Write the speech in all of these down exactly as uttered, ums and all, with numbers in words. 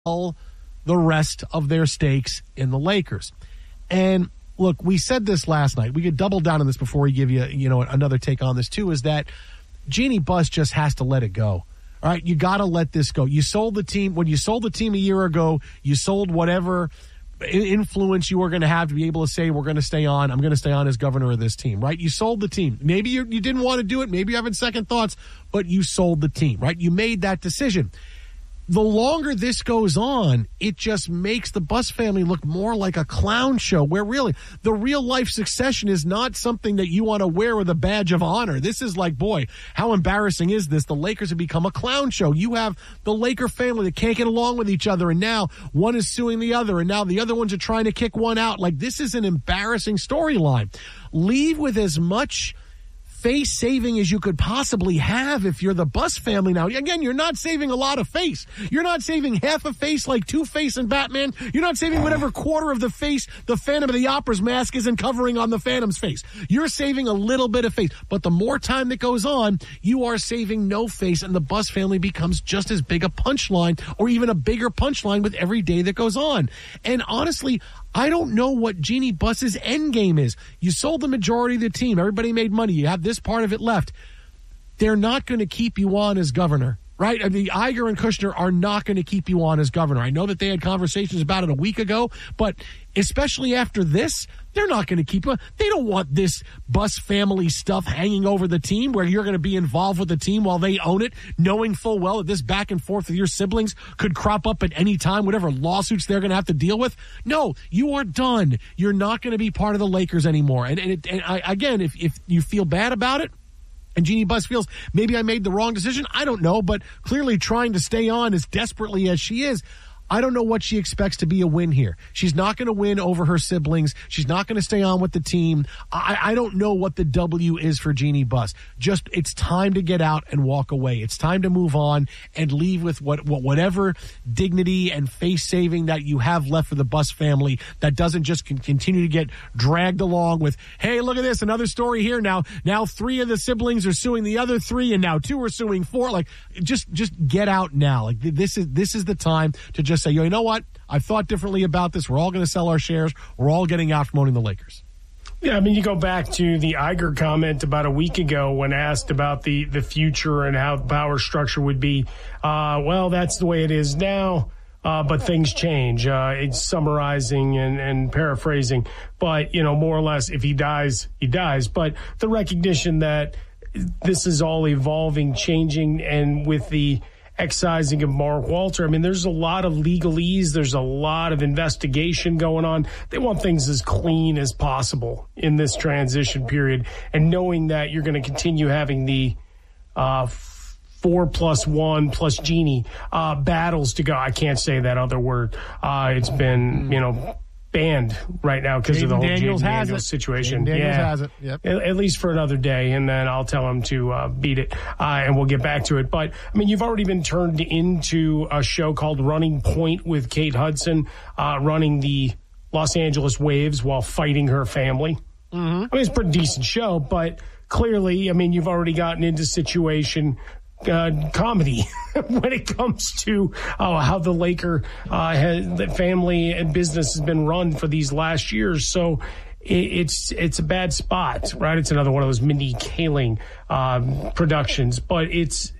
all the rest of their stakes in the Lakers. And look, we said this last night. We could double down on this before we give you, you know, another take on this too, is that Jeanie Buss just has to let it go. All right, you got to let this go. You sold the team. When you sold the team a year ago, you sold whatever influence you were going to have to be able to say, we're going to stay on. I'm going to stay on as governor of this team, right? You sold the team. Maybe you, you didn't want to do it. Maybe you're having second thoughts, but you sold the team, right? You made that decision. The longer this goes on, it just makes the Buss family look more like a clown show, where really the real life succession is not something that you want to wear with a badge of honor. This is like, boy, how embarrassing is this? The Lakers have become a clown show. You have the Laker family that can't get along with each other, and now one is suing the other, and now the other ones are trying to kick one out. Like, this is an embarrassing storyline. Leave with as much face saving as you could possibly have if you're the Buss family now. Again, you're not saving a lot of face. You're not saving half a face like Two-Face and Batman. You're not saving whatever quarter of the face the Phantom of the Opera's mask isn't covering on the Phantom's face. You're saving a little bit of face. But the more time that goes on, you are saving no face, and the Buss family becomes just as big a punchline, or even a bigger punchline with every day that goes on. And honestly, I don't know what Jeanie Buss's end game is. You sold the majority of the team. Everybody made money. You have this part of it left. They're not going to keep you on as governor, right? I mean, Iger and Kushner are not going to keep you on as governor. I know that they had conversations about it a week ago, but especially after this, they're not going to keep you. They don't want this Buss family stuff hanging over the team, where you're going to be involved with the team while they own it, knowing full well that this back and forth with your siblings could crop up at any time, whatever lawsuits they're going to have to deal with. No, you are done. You're not going to be part of the Lakers anymore. And, and, it, and I, again, if, if you feel bad about it, and Jeanie Buss feels maybe I made the wrong decision, I don't know, but clearly trying to stay on as desperately as she is, I don't know what she expects to be a win here. She's not going to win over her siblings. She's not going to stay on with the team. I, I don't know what the W is for Jeanie Buss. Just, it's time to get out and walk away. It's time to move on and leave with what, what whatever dignity and face saving that you have left for the Buss family, that doesn't just continue to get dragged along with, hey, look at this, another story here now. Now three of the siblings are suing the other three, and now two are suing four. Like, just just get out now. Like, this is this is the time to just say, you know what? I've thought differently about this. We're all going to sell our shares. We're all getting out from owning the Lakers. Yeah, I mean, you go back to the Iger comment about a week ago when asked about the, the future and how the power structure would be. Uh, well, that's the way it is now, uh, but things change. Uh, it's summarizing and, and paraphrasing. But, you know, more or less, if he dies, he dies. But the recognition that this is all evolving, changing, and with the excising of Mark Walter. I mean, there's a lot of legalese. There's a lot of investigation going on. They want things as clean as possible in this transition period. And knowing that you're going to continue having the uh, four plus one plus Jeanie uh, battles to go. I can't say that other word. Uh, it's been, you know, banned right now because of the whole Daniels Jaden Daniels situation. Jaden Daniels yeah. has it. Yep. At, at least for another day, and then I'll tell him to uh, beat it, uh, and we'll get back to it. But, I mean, you've already been turned into a show called Running Point with Kate Hudson, uh, running the Los Angeles Waves while fighting her family. Mm-hmm. I mean, it's a pretty decent show, but clearly, I mean, you've already gotten into situation Uh, comedy when it comes to uh, how the Laker uh, has, the family and business has been run for these last years. So it, it's it's a bad spot, right? It's another one of those Mindy Kaling um, productions, but it's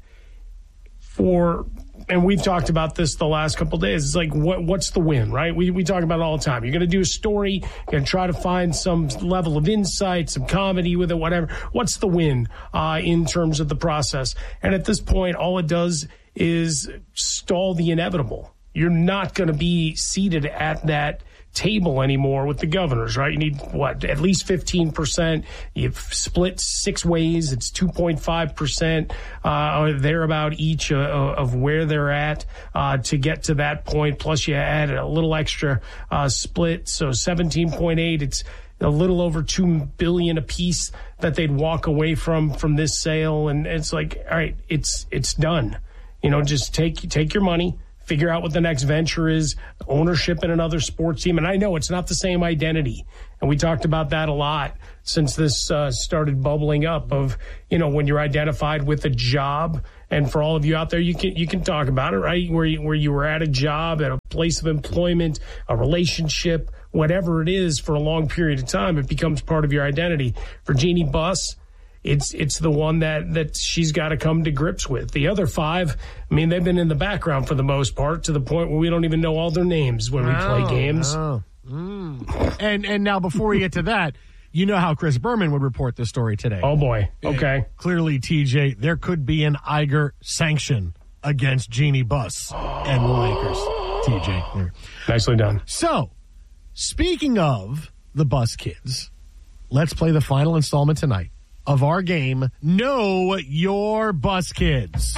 for. And we've talked about this the last couple of days. It's like, what, what's the win, right? We we talk about it all the time. You're going to do a story. You're going to try to find some level of insight, some comedy with it, whatever. What's the win uh, in terms of the process? And at this point, all it does is stall the inevitable. You're not going to be seated at that table anymore with the governors, right? You need, what, at least fifteen percent. You've split six ways. It's two point five percent uh, or thereabout each uh, of where they're at uh, to get to that point. Plus, you add a little extra uh, split. So seventeen point eight, it's a little over two billion dollars a piece that they'd walk away from from this sale. And it's like, all right, it's it's done. You know, just take take your money, figure out what the next venture is, ownership in another sports team. And I know it's not the same identity. And we talked about that a lot since this uh, started bubbling up of, you know, when you're identified with a job And for all of you out there, you can you can talk about it, right? Where you, where you were at a job, at a place of employment, a relationship, whatever it is, for a long period of time, it becomes part of your identity. For Jeannie Buss, it's it's the one that, that she's got to come to grips with. The other five, I mean, they've been in the background for the most part, to the point where we don't even know all their names when we play games. Oh. Mm. And and now before we get to that, you know how Chris Berman would report this story today. Oh, boy. Okay. And clearly, T J, there could be an Iger sanction against Jeannie Buss and the Lakers. T J. There. Nicely done. So, speaking of the Buss kids, let's play the final installment tonight of our game, Know Your Buss Kids.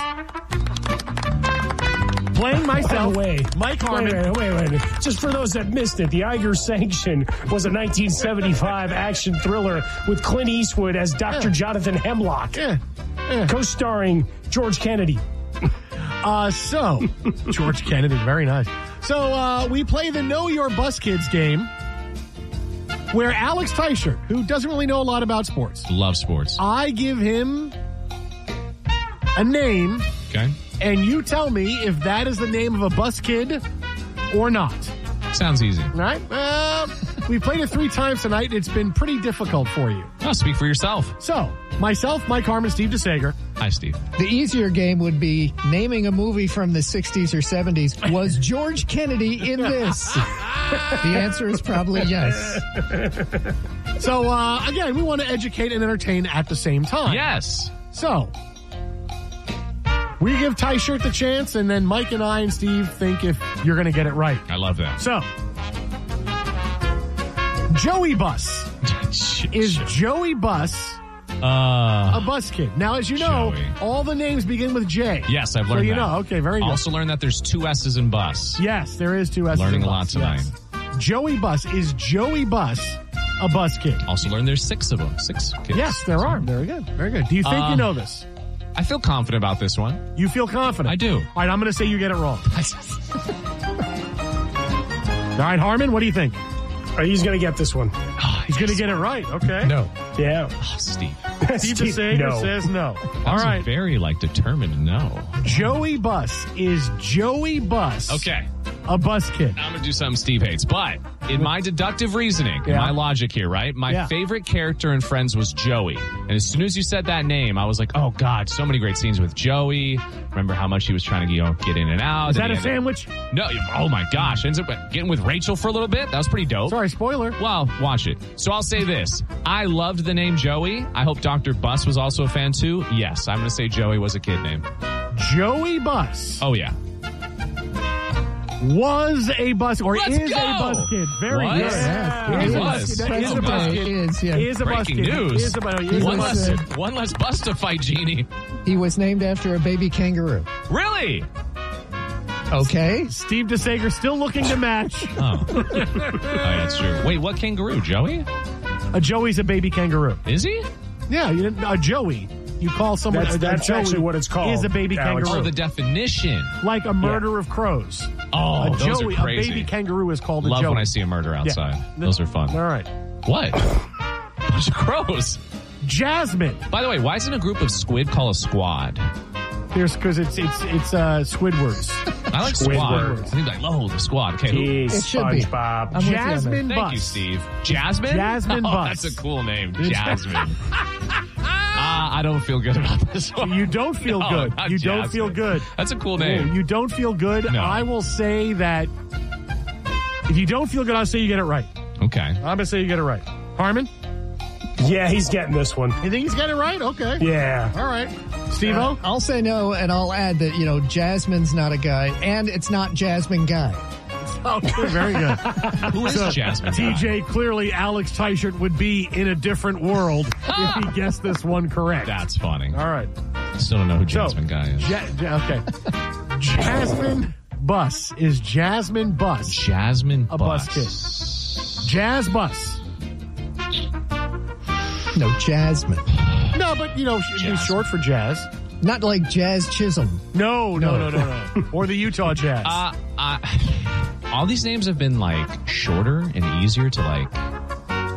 Playing myself, By the way, Mike Harmon. Wait, wait, wait, wait. Just for those that missed it, the Iger Sanction was a nineteen seventy-five action thriller with Clint Eastwood as Doctor Yeah. Jonathan Hemlock, Yeah. Yeah. co-starring George Kennedy. Uh, so, George Kennedy, very nice. So, uh, we play the Know Your Buss Kids game, where Alex Teichert, who doesn't really know a lot about sports, Love sports. I give him a name, Okay. and you tell me if that is the name of a bus kid or not. Sounds easy. All right? Uh, we played it three times tonight, and it's been pretty difficult for you. Oh, speak for yourself. So, myself, Mike Harmon, Steve DeSager. Hi, Steve. The easier game would be naming a movie from the sixties or seventies. Was George Kennedy in this? The answer is probably yes. So, uh, again, we want to educate and entertain at the same time. Yes. So, we give Teichert the chance, and then Mike and I and Steve think if you're going to get it right. I love that. So, Joey Buss. Is Joey Buss Uh, a bus kid? Now, as you know, Joey. all the names begin with J. yes, I've So learned you that. know. Okay, very good. Also learned that there's two S's in bus. Yes, there is two S's. Learning in a lot bus, tonight. yes. Joey Buss. Is Joey Buss a bus kid? Also learned there's six of them. Six kids. Yes, there are. Very good. Very good. Do you think Uh, you know this? I feel confident about this one. You feel confident? I do. All right, I'm going to say you get it wrong. All right, Harmon, what do you think? Oh, he's going to get this one. He's going to get it right. Okay. No. Yeah. Oh, Steve. Steve DeSager no. says no. That All was right. very, like, determined no. Joey Buss. Is Joey Buss Okay. a bus kid? I'm going to do something Steve hates. But in my deductive reasoning, in Yeah. my logic here, right? My Yeah. favorite character in Friends was Joey. And as soon as you said that name, I was like, oh, God, so many great scenes with Joey. Remember how much he was trying to, you know, get in and out. Is Then that he a ended- sandwich? No. Oh, my gosh. Ends up getting with Rachel for a little bit. That was pretty dope. Sorry, spoiler. Well, watch it. So I'll say this. I loved the name Joey. I hope Doctor Buss was also a fan too. Yes, I'm going to say Joey was a kid name. Joey Buss Oh, yeah. was a bus or Let's is go! a bus kid. Very Was? good. Yeah, Is he a was. bus kid. Is a Present bus day kid. is, yeah. Is a bus Breaking kid. news. Is a bus He One was, less, uh, one less bus to fight, Jeannie. He was named after a baby kangaroo. Really? Okay. Steve DeSager still looking to match. Oh. Oh, yeah, that's true. Wait, what kangaroo? Joey? A Joey's a baby kangaroo. Is he? Yeah, you didn't, a Joey. You call someone That's- a, a that's Joey actually what it's called, Is a baby Alex. kangaroo. Oh, the definition. Like a murder of crows. Oh, a those Joey, are crazy. a baby kangaroo is called a Love Joey. when I see a murder outside. Yeah. Those are fun. All right. What? Bunch of crows. Jasmine. By the way, why isn't a group of squid called a squad? There's because it's it's it's uh, Squidwards. I like Squidward. squad. I think like, oh, the squad. Okay, who? Jeez, It should be. SpongeBob. I'm with you on that. Jasmine Thank Buss. you, Steve. Jasmine? Jasmine oh, Buss. That's a cool name. Jasmine. Ah, I don't feel good about this one. You don't feel No, good. not You don't Jasmine. feel good. That's a cool No, name. you don't feel good. No. I will say that if you don't feel good, I'll say you get it right. Okay. I'm gonna say you get it right. Harmon, Yeah, he's getting this one. you think he's got it right? Okay. Yeah. All right. Steve-O? I'll say no, and I'll add that, you know, Jasmine's not a guy, and it's not Jasmine Guy. Okay, very good. Who is Jasmine? T J, clearly Alex Teichert would be in a different world if he guessed this one correct. That's funny. All right. Still don't know who So, Jasmine Guy is. Ja- ja- okay. Jasmine Buss. Is Jasmine Buss Jasmine a Buss. bus kid? Jazz Buss. No, Jasmine. No, but, you know, she'd be Jazz. short for jazz. Not like Jazz Chisholm. No, no, no, no, no. Or the Utah Jazz. Uh, uh, all these names have been like shorter and easier to like,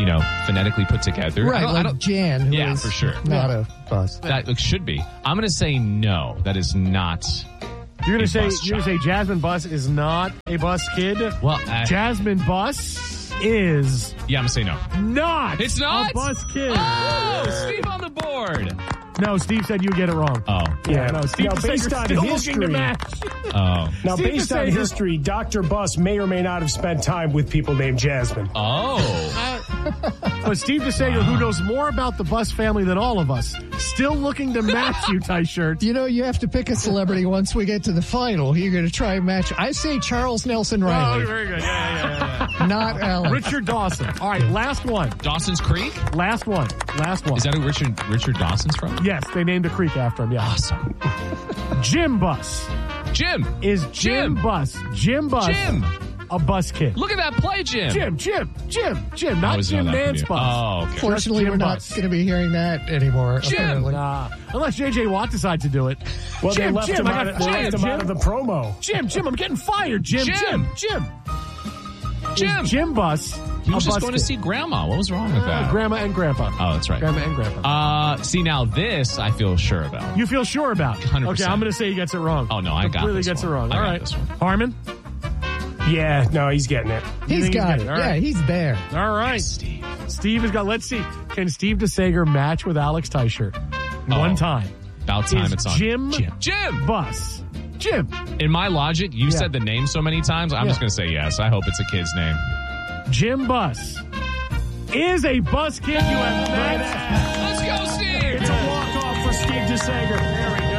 you know, phonetically put together. Right, I don't- I like don't- Jan, who Yeah, is for sure. not Yeah. a bus. That like, should be. I'm going to say no. That is not. You're gonna a say bus you're gonna say child. Jasmine Buss is not a bus kid. Well, uh, Jasmine Buss is yeah, I'm going to say no. not. It's not? a bus kid. Oh, Steve on the board. No, Steve said you get it wrong. Oh, Yeah, no, Steve now, DeSager's based on still looking to history, match. oh, now Steve based on DeSager- history, Doctor Buss may or may not have spent time with people named Jasmine. oh. But Steve DeSager, who knows more about the Buss family than all of us, still looking to match you, Ty Shirt. You know, you have to pick a celebrity once we get to the final. You're going to try and match. I say Charles Nelson Riley, Oh, very good. Yeah, yeah, yeah, not Alex. yeah. Richard Dawson. All right, last one. Dawson's Creek? Last one. Last one. Is that who Richard Richard Dawson's from? Yes, they named a creek after him. Yeah. Awesome. Jim Buss Jim. is Jim, Jim. Buss. Jim Buss. Jim. A bus kid. Look at that play, Jim. Jim, Jim, Jim, Jim, I not always Jim know that from Nance you. Buss. Oh, okay. Fortunately, Jim we're not Buss. going to be hearing that anymore. Jim. apparently. Nah, unless J J Watt decides to do it. Well, Jim, they left Jim, him, I out got of, they fired, left him out Jim. of the promo. Jim, Jim, I'm getting fired. Jim, Jim. Jim, Jim. Jim. Is Jim Bus. He was a just bus going kid. to see Grandma. What was wrong with that? Grandma and Grandpa. Oh, that's right. Grandma and Grandpa. Uh, see, now this I feel sure about. you feel sure about? one hundred percent. Okay, I'm going to say he gets it wrong. Oh, no, I got Completely this gets one. it wrong. I All got right. this one. Harmon? Yeah, no, he's getting it. You He's think got getting it. All Yeah, right. he's there. All right. Steve. Steve has got, let's see. Can Steve DeSager match with Alex Teichert? One Oh. time. About time Is it's on. Jim, Jim. Jim. Bus. Jim. In my logic, you Yeah. said the name so many times, I'm Yeah. just going to say yes. I hope it's a kid's name. Jim Bus is a bus kid. You have met. Let's go, Steve. It's a walk-off for Steve DeSager. There we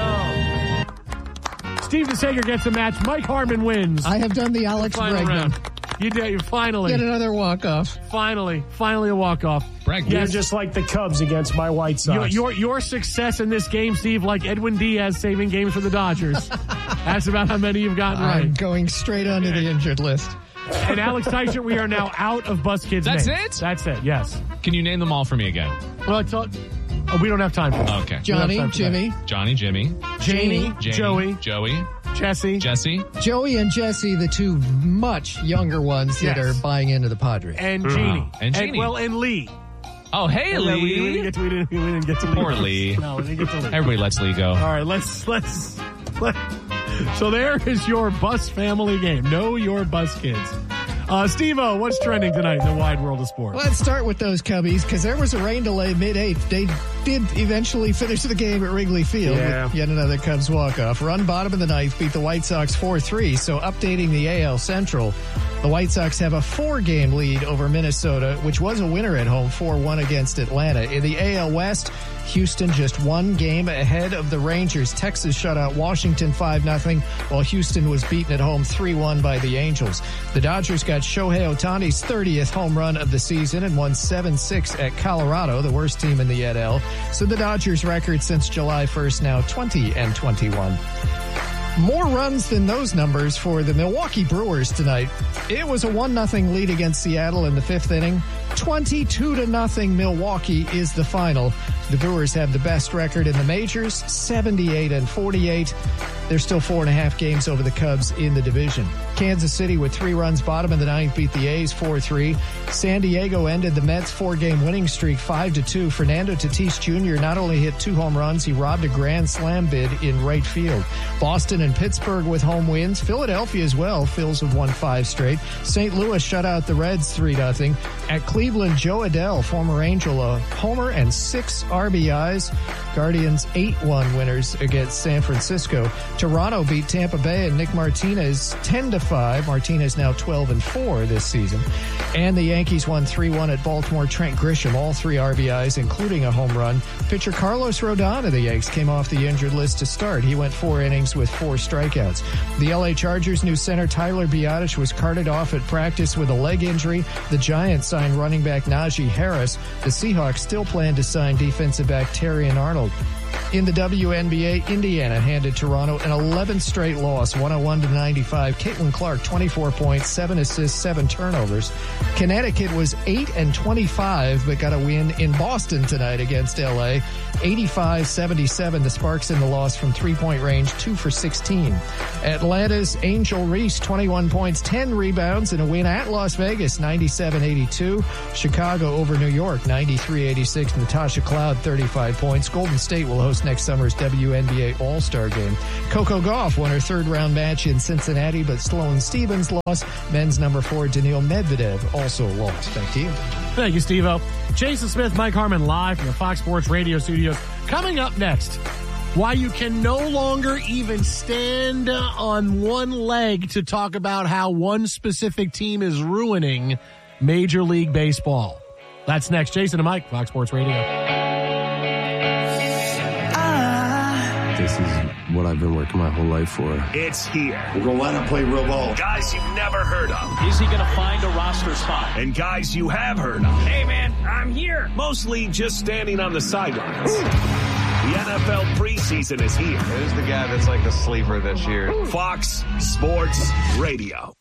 go. Steve DeSager gets a match. Mike Harmon wins. I have done the Alex Final Bregman. round. You did. You finally, Get another walk-off. finally, finally a walk off. Bregman. You're Yes. just like the Cubs against my White Your, Sox. your your success in this game, Steve, like Edwin Diaz saving games for the Dodgers. That's about how many you've gotten I'm right. going straight onto the injured list. And Alex Teichert, we are now out of Bus Kids. That's names. it? That's it. Yes. Can you name them all for me again? Well, it's all, oh, we don't have time for that. Okay. Johnny, time for that. Jimmy, Johnny, Jimmy, Janie, Janie, Joey, Joey, Jesse, Jesse. Joey, and Jesse, the two much younger ones that Yes. are buying into the Padres. and Jeannie, And Jeannie. well, and Lee. Oh, hey, Yeah, we, we didn't Lee. get to, we didn't, we didn't get to Lee. Poor Lee. No, we didn't get to Lee. Everybody lets Lee go. All right, let's let's. Let, so there is your Bus family game. Know your Bus Kids. Uh, Steve-O, what's trending tonight in the wide world of sports? Let's start with those Cubbies because there was a rain delay mid-eighth. They did eventually finish the game at Wrigley Field Yeah. with yet another Cubs walk-off. Run bottom of the ninth, beat the White Sox four three. So updating the A L Central, the White Sox have a four-game lead over Minnesota, which was a winner at home, four one against Atlanta. In the A L West, Houston just one game ahead of the Rangers. Texas shut out Washington five nothing, while Houston was beaten at home three one by the Angels. The Dodgers got Shohei Ohtani's thirtieth home run of the season and won seven six at Colorado, the worst team in the N L. So the Dodgers' record since July first now twenty and twenty-one. More runs than those numbers for the Milwaukee Brewers tonight. It was a one nothing lead against Seattle in the fifth inning. twenty-two to nothing Milwaukee is the final. The Brewers have the best record in the majors, seventy-eight and forty-eight. They're still four and a half games over the Cubs in the division. Kansas City with three runs bottom of the ninth beat the A's four three. San Diego ended the Mets four-game winning streak five to two. Fernando Tatis Junior not only hit two home runs, he robbed a grand slam bid in right field. Boston and Pittsburgh with home wins. Philadelphia as well. Phils have won five straight. Saint Louis shut out the Reds three nothing. At Cleveland, Joe Adell, former Angel, a homer and six R B Is. Guardians eight one winners against San Francisco. Toronto beat Tampa Bay and Nick Martinez ten to five. Martinez now twelve and four this season. And the Yankees won three one at Baltimore. Trent Grisham, all three R B Is, including a home run. Pitcher Carlos Rodon of the Yanks came off the injured list to start. He went four innings with four strikeouts. The L A Chargers' new center Tyler Biadasz was carted off at practice with a leg injury. The Giants signed running back Najee Harris. The Seahawks still plan to sign defensive back Terrion Arnold. In the W N B A, Indiana handed Toronto an eleventh straight loss, one oh one to ninety-five. Caitlin Clark, twenty-four points, seven assists, seven turnovers. Connecticut was eight and twenty-five, but got a win in Boston tonight against L A. eighty-five seventy-seven. The Sparks in the loss from three-point range, two for sixteen. Atlanta's Angel Reese, twenty-one points, ten rebounds, and a win at Las Vegas, ninety-seven eighty-two. Chicago over New York, ninety-three eighty-six. Natasha Cloud, thirty-five points. Golden State will host next summer's W N B A All-Star Game. Coco Gauff won her third-round match in Cincinnati, but Sloane Stephens lost. Men's number four, Daniil Medvedev, also lost. Back to you. Thank you, Steve-O. Jason Smith, Mike Harmon live from the Fox Sports Radio studios. Coming up next, why you can no longer even stand on one leg to talk about how one specific team is ruining Major League Baseball. That's next. Jason and Mike, Fox Sports Radio. This is what I've been working my whole life for. It's here. We're going to let him play real ball. Guys you've never heard of. Is he going to find a roster spot? And guys you have heard of. Hey, man, I'm here. Mostly just standing on the sidelines. The N F L preseason is here. Who's the guy that's like the sleeper this year? Fox Sports Radio.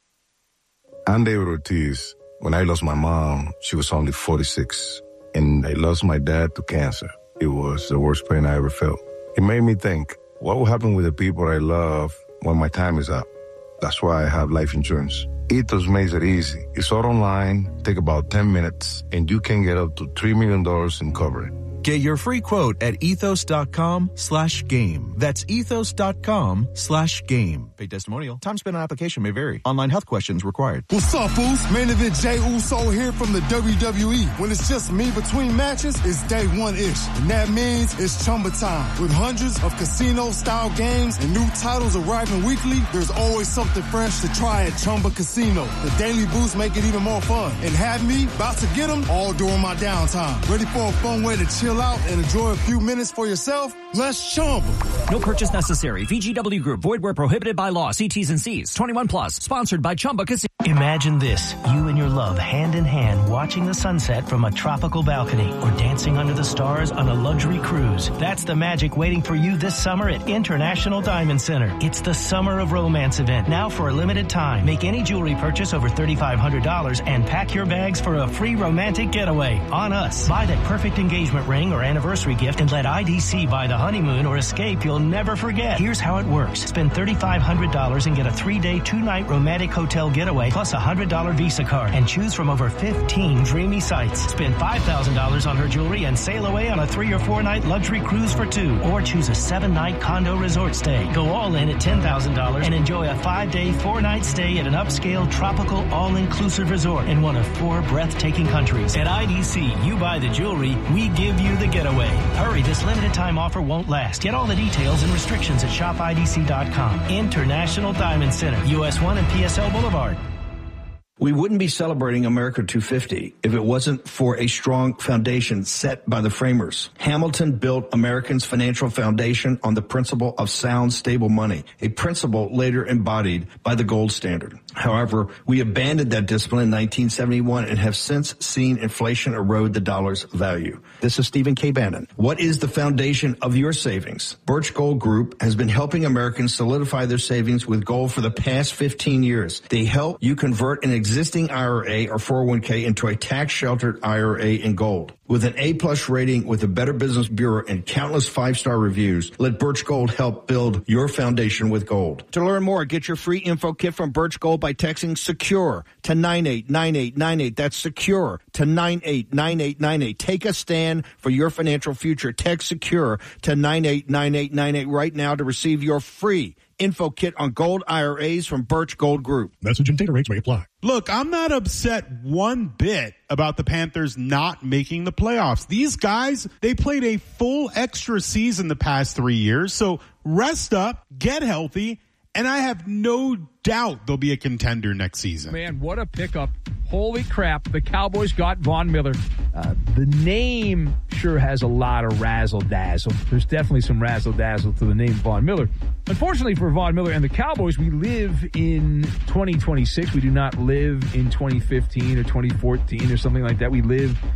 I'm David Ortiz. When I lost my mom, she was only forty-six. And I lost my dad to cancer. It was the worst pain I ever felt. It made me think, what will happen with the people I love when my time is up? That's why I have life insurance. Ethos makes it easy. It's all online, take about ten minutes, and you can get up to three million dollars in coverage. Get your free quote at ethos.com slash game. That's ethos.com slash game. Paid testimonial. Time spent on application may vary. Online health questions required. What's up, fools? Main event Jey Uso here from the W W E. When it's just me between matches, it's day one-ish. And that means it's Chumba time. With hundreds of casino-style games and new titles arriving weekly, there's always something fresh to try at Chumba Casino. The daily boosts make it even more fun. And have me about to get them all during my downtime. Ready for a fun way to chill out and enjoy a few minutes for yourself? Let's Chumba. No purchase necessary. V G W Group. Void where prohibited by law. See T's and C's. twenty-one plus. Sponsored by Chumba Casino. Imagine this. You and your love hand in hand watching the sunset from a tropical balcony or dancing under the stars on a luxury cruise. That's the magic waiting for you this summer at International Diamond Center. It's the Summer of Romance event. Now for a limited time. Make any jewelry purchase over three thousand five hundred dollars and pack your bags for a free romantic getaway on us. Buy that perfect engagement ring or anniversary gift and let I D C buy the honeymoon or escape you'll never forget. Here's how it works. Spend three thousand five hundred dollars and get a three-day, two-night romantic hotel getaway plus a one hundred dollars Visa card and choose from over fifteen dreamy sites. Spend five thousand dollars on her jewelry and sail away on a three or four-night luxury cruise for two. Or choose a seven-night condo resort stay. Go all in at ten thousand dollars and enjoy a five-day, four-night stay at an upscale, tropical, all-inclusive resort in one of four breathtaking countries. At I D C, you buy the jewelry, we give you the getaway. Hurry, this limited time offer won't last. Get all the details and restrictions at shop I D C dot com. International Diamond Center, U S one and P S L Boulevard. We wouldn't be celebrating America two fifty if it wasn't for a strong foundation set by the framers. Hamilton built Americans' financial foundation on the principle of sound, stable money, a principle later embodied by the gold standard. However, we abandoned that discipline in nineteen seventy-one and have since seen inflation erode the dollar's value. This is Stephen K. Bannon. What is the foundation of your savings? Birch Gold Group has been helping Americans solidify their savings with gold for the past fifteen years. They help you convert an existing I R A or four oh one k into a tax-sheltered I R A in gold. With an A-plus rating with the Better Business Bureau and countless five-star reviews, let Birch Gold help build your foundation with gold. To learn more, get your free info kit from Birch Gold by texting SECURE to nine eight nine eight nine eight. That's SECURE to nine eight nine eight nine eight. Take a stand for your financial future. Text SECURE to nine eight nine eight nine eight right now to receive your free info kit on gold I R As from Birch Gold Group. Message and data rates may apply. Look, I'm not upset one bit about the Panthers not making the playoffs. These guys, they played a full extra season the past three years. So rest up, get healthy, and I have no doubt they'll be a contender next season. Man, what a pickup. Holy crap, the Cowboys got Von Miller. Uh, the name sure has a lot of razzle-dazzle. There's definitely some razzle-dazzle to the name Von Miller. Unfortunately for Von Miller and the Cowboys, we live in twenty twenty-six. We do not live in twenty fifteen or twenty fourteen or something like that. We live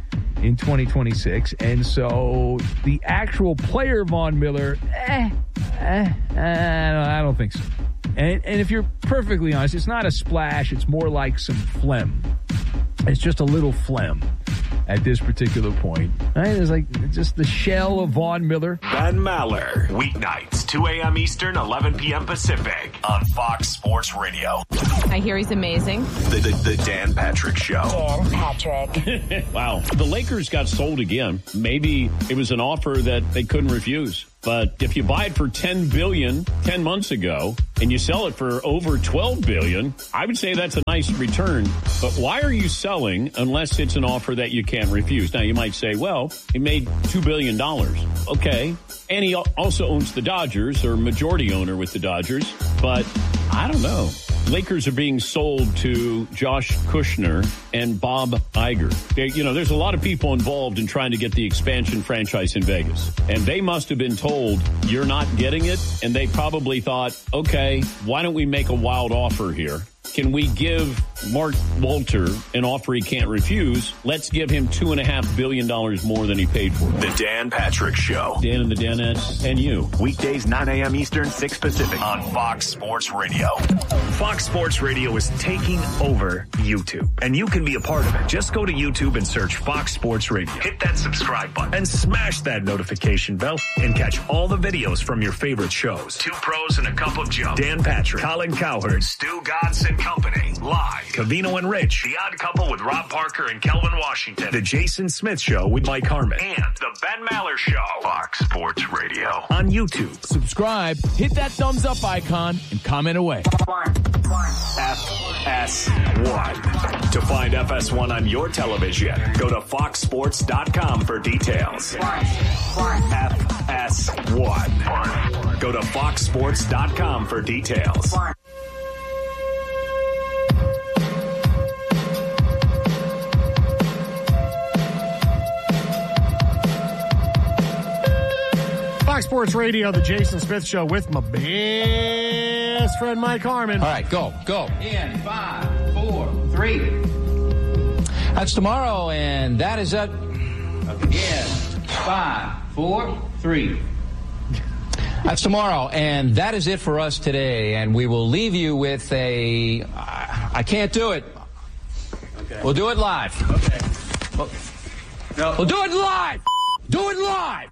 in twenty twenty-six. And so the actual player Von Miller, eh, eh, eh I don't think so. And, and if you're perfectly honest, it's not a splash. It's more like some phlegm. It's just a little phlegm at this particular point. Right? It's like just the shell of Von Miller. Ben Maller, weeknights, two a.m. Eastern, eleven p.m. Pacific on Fox Sports Radio. I hear he's amazing. The, the, the Dan Patrick Show. Dan Patrick. Wow. The Lakers got sold again. Maybe it was an offer that they couldn't refuse. But if you buy it for ten billion dollars ten months ago and you sell it for over twelve billion dollars, I would say that's a nice return. But why are you selling unless it's an offer that you can't refuse? Now, you might say, well, he made two billion dollars. Okay. And he also owns the Dodgers, or majority owner with the Dodgers. But I don't know. Lakers are being sold to Josh Kushner and Bob Iger. They, you know, there's a lot of people involved in trying to get the expansion franchise in Vegas. And they must have been told, you're not getting it. And they probably thought, okay, why don't we make a wild offer here? Can we give Mark Walter an offer he can't refuse? Let's give him two and a half billion dollars more than he paid for. The Dan Patrick Show. Dan and the Danettes and you. Weekdays, nine a.m. Eastern, six Pacific on Fox Sports Radio. Fox Sports Radio is taking over YouTube, and you can be a part of it. Just go to YouTube and search Fox Sports Radio. Hit that subscribe button and smash that notification bell and catch all the videos from your favorite shows. Two Pros and a Cup of Joe. Dan Patrick, Colin Cowherd, Stu Godson Company, live. Cavino and Rich, The Odd Couple with Rob Parker and Kelvin Washington, The Jason Smith Show with Mike Harmon, and The Ben Maller Show. Fox Sports Radio on YouTube. Subscribe, hit that thumbs up icon, and comment away. F S one. To find F S one on your television, go to fox sports dot com for details. F S one. Go to fox sports dot com for details. Fox Sports Radio, the Jason Smith Show with my best friend Mike Harmon. All right, go, go. In five, four, three. That's tomorrow, and that is it. Again, five, four, three. That's tomorrow, and that is it for us today. And we will leave you with a. I can't do it. Okay. We'll do it live. Okay. We'll, no. We'll do it live. Do it live.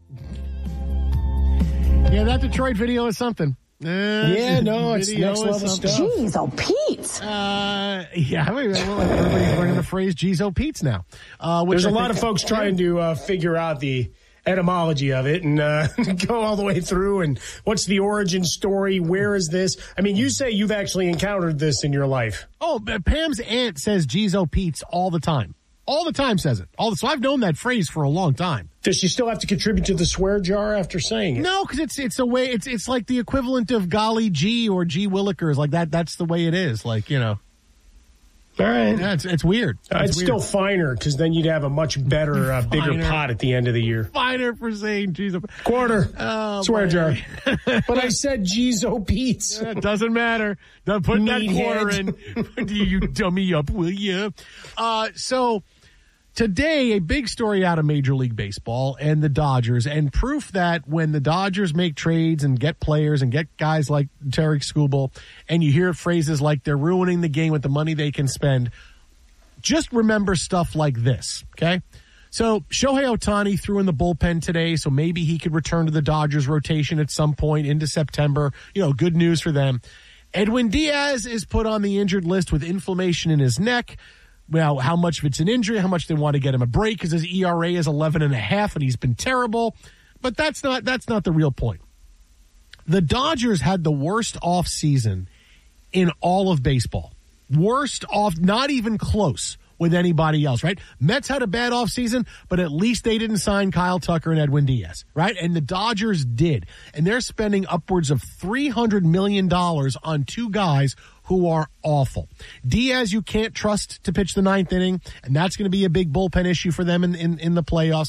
Yeah, that Detroit video is something. Uh, yeah, no, it's next level stuff. Jeez, oh, Pete. Uh, yeah, I mean, well, everybody's learning the phrase "Jeez, oh, Pete's" now. Uh, which There's I a lot think, of folks trying to uh, figure out the etymology of it and uh, go all the way through. And what's the origin story? Where is this? I mean, you say you've actually encountered this in your life. Oh, Pam's aunt says "Jeez, oh, Pete's" all the time. All the time says it. All the, so I've known that phrase for a long time. Does she still have to contribute to the swear jar after saying it? No, because it's it's a way. It's it's like the equivalent of golly gee or gee willikers. Like that. That's the way it is. Like, you know. All right. Yeah, it's, it's weird. Uh, it's, it's weird. Still finer because then you'd have a much better, uh, bigger finer. pot at the end of the year. Finer for saying geez. Quarter. Oh, swear boy. jar. But I said geez, oh, Pete's. It doesn't matter. Don't put that quarter in. You dummy up, will you? Uh, so. Today, a big story out of Major League Baseball and the Dodgers, and proof that when the Dodgers make trades and get players and get guys like Tarek Skubal, and you hear phrases like they're ruining the game with the money they can spend, just remember stuff like this, okay? So Shohei Ohtani threw in the bullpen today, so maybe he could return to the Dodgers rotation at some point into September. You know, good news for them. Edwin Diaz is put on the injured list with inflammation in his neck. Well, how much of it's an injury, how much they want to get him a break because his E R A is eleven and a half and he's been terrible. But that's not that's not the real point. The Dodgers had the worst offseason in all of baseball. Worst off, not even close with anybody else, right? Mets had a bad offseason, but at least they didn't sign Kyle Tucker and Edwin Diaz, right? And the Dodgers did. And they're spending upwards of three hundred million dollars on two guys who are awful. Diaz, you can't trust to pitch the ninth inning, and that's going to be a big bullpen issue for them in, in, in the playoffs.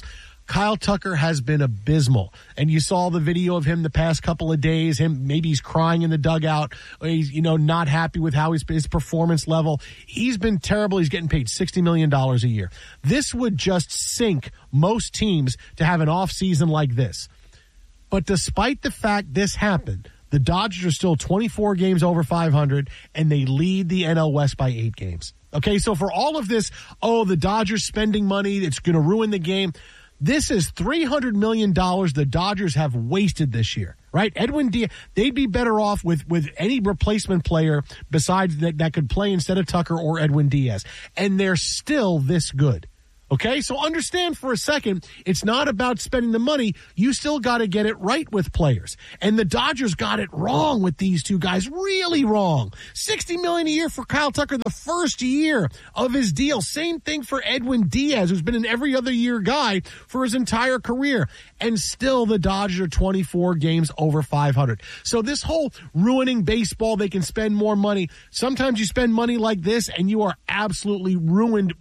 Kyle Tucker has been abysmal. And you saw the video of him the past couple of days. Him, maybe he's crying in the dugout. Or he's, you know, not happy with how his, his performance level. He's been terrible. He's getting paid sixty million dollars a year. This would just sink most teams to have an offseason like this. But despite the fact this happened, the Dodgers are still twenty-four games over five hundred, and they lead the N L West by eight games. Okay, so for all of this, oh, the Dodgers spending money, it's going to ruin the game. This is three hundred million dollars the Dodgers have wasted this year, right? Edwin Diaz, they'd be better off with, with any replacement player besides that, that could play instead of Tucker or Edwin Diaz. And they're still this good. Okay, so understand for a second, it's not about spending the money. You still got to get it right with players. And the Dodgers got it wrong with these two guys, really wrong. sixty million dollars a year for Kyle Tucker the first year of his deal. Same thing for Edwin Diaz, who's been an every other year guy for his entire career. And still the Dodgers are twenty-four games over five hundred. So this whole ruining baseball, they can spend more money. Sometimes you spend money like this and you are absolutely ruined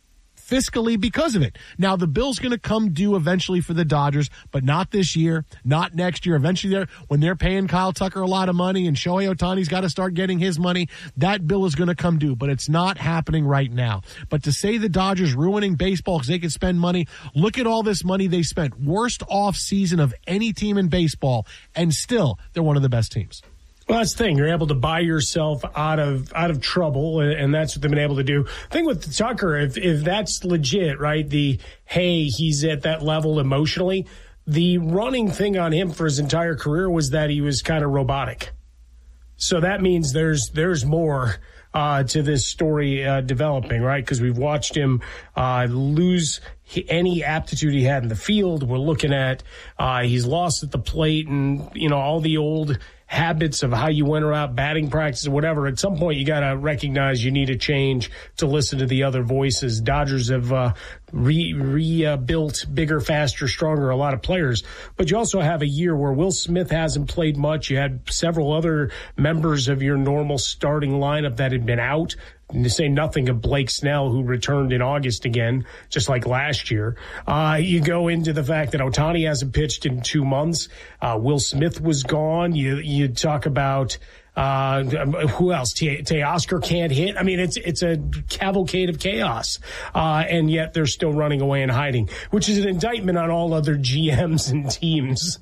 fiscally because of it. Now, the bill's going to come due eventually for the Dodgers, but not this year, not next year. Eventually, they're, when they're paying Kyle Tucker a lot of money and Shohei Ohtani's got to start getting his money, that bill is going to come due, but it's not happening right now. But to say the Dodgers ruining baseball because they can spend money, look at all this money they spent. Worst off season of any team in baseball, and still, they're one of the best teams. Well, that's the thing. You're able to buy yourself out of out of trouble, and that's what they've been able to do. The thing with Tucker, if if that's legit, right, the, hey, he's at that level emotionally, the running thing on him for his entire career was that he was kind of robotic. So that means there's there's more uh, to this story uh, developing, right? Because we've watched him uh, lose any aptitude he had in the field. We're looking at uh, he's lost at the plate and, you know, all the old habits of how you went around batting practice or whatever. At some point, you got to recognize you need a change to listen to the other voices. Dodgers have uh, re, rebuilt uh, bigger, faster, stronger, a lot of players. But you also have a year where Will Smith hasn't played much. You had several other members of your normal starting lineup that had been out. And to say nothing of Blake Snell, who returned in August again, just like last year. Uh, you go into the fact that Ohtani hasn't pitched in two months. Uh, Will Smith was gone. You you talk about uh, who else? Teoscar can't hit. I mean, it's it's a cavalcade of chaos, uh, and yet they're still running away and hiding, which is an indictment on all other G Ms and teams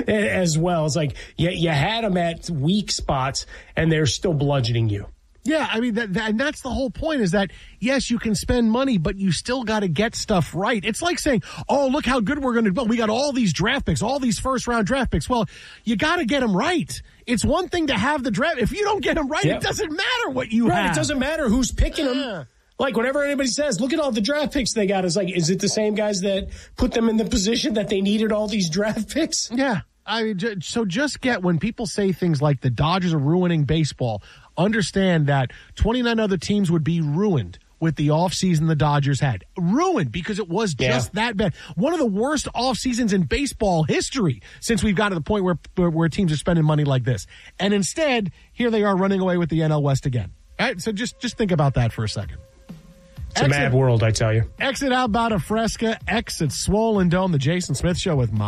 as well. It's like you, you had them at weak spots, and they're still bludgeoning you. Yeah, I mean, that, that, and that's the whole point is that, yes, you can spend money, but you still got to get stuff right. It's like saying, oh, look how good we're going to do. We got all these draft picks, all these first-round draft picks. Well, you got to get them right. It's one thing to have the draft. If you don't get them right, yep. It doesn't matter what you right, have. It doesn't matter who's picking them. Uh. Like, whenever anybody says, look at all the draft picks they got, it's like, is it the same guys that put them in the position that they needed all these draft picks? Yeah. I mean, so just get, when people say things like the Dodgers are ruining baseball, understand that twenty-nine other teams would be ruined with the offseason the Dodgers had. Ruined because it was just yeah. that bad. One of the worst off seasons in baseball history since we've got to the point where, where where teams are spending money like this. And instead, here they are running away with the N L West again. All right, so just, just think about that for a second. It's a exit, mad world, I tell you. Exit Outbound of Fresca, exit Swollen Dome, the Jason Smith Show with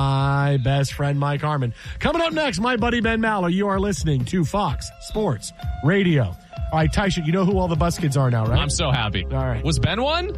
my best friend, Mike Harmon. Coming up next, my buddy Ben Maller. You are listening to Fox Sports Radio. All right, Taisha, you know who all the bus kids are now, right? I'm so happy. All right. Was Ben one?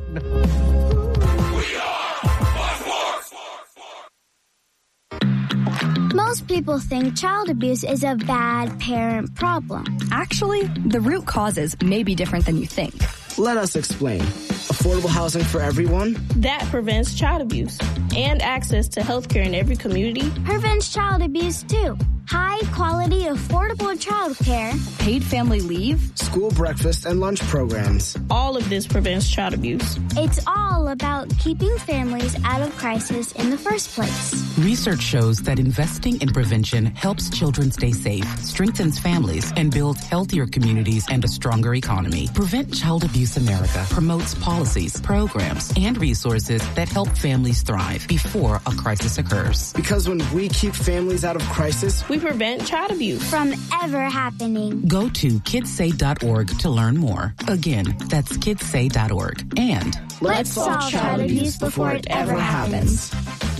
Most people think child abuse is a bad parent problem. Actually, the root causes may be different than you think. Let us explain. Affordable housing for everyone? That prevents child abuse. And access to health care in every community. Prevents child abuse, too. High quality, affordable child care. Paid family leave. School breakfast and lunch programs. All of this prevents child abuse. It's all about keeping families out of crisis in the first place. Research shows that investing in prevention helps children stay safe, strengthens families, and builds healthier communities and a stronger economy. Prevent Child Abuse America promotes policies, programs, and resources that help families thrive before a crisis occurs. Because when we keep families out of crisis, we we prevent child abuse from ever happening. Go to kids say dot org to learn more. Again, that's kids say dot org. And let's solve child abuse before it ever happens.